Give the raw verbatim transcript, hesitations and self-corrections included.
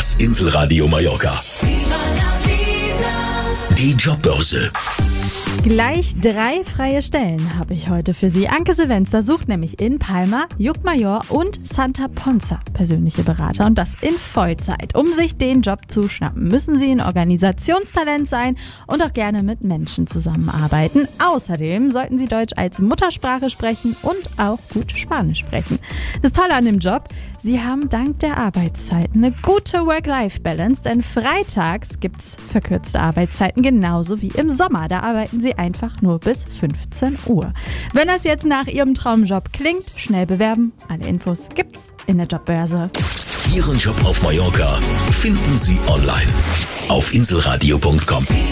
Das Inselradio Mallorca. Die Jobbörse. Gleich drei freie Stellen habe ich heute für Sie. Anke Silvester sucht nämlich in Palma, Llucmajor und Santa Ponsa persönliche Berater und das in Vollzeit. Um sich den Job zu schnappen, müssen Sie ein Organisationstalent sein und auch gerne mit Menschen zusammenarbeiten. Außerdem sollten Sie Deutsch als Muttersprache sprechen und auch gut Spanisch sprechen. Das Tolle an dem Job, Sie haben dank der Arbeitszeit eine gute Work-Life-Balance, denn freitags gibt's verkürzte Arbeitszeiten, genauso wie im Sommer. Da arbeiten Sie einfach nur bis fünfzehn Uhr. Wenn das jetzt nach Ihrem Traumjob klingt, schnell bewerben. Alle Infos gibt's in der Jobbörse. Ihren Job auf Mallorca finden Sie online auf inselradio punkt com.